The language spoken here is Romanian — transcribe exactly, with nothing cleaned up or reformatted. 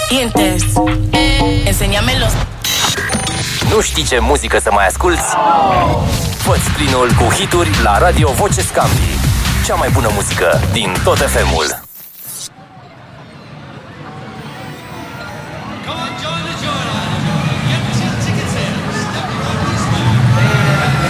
dientes. Enséñamelos. Nu știi ce muzică să mai asculți? Fă-ți plinul cu hituri la Radio Voce Scambi. Cea mai bună muzică din tot F M-ul.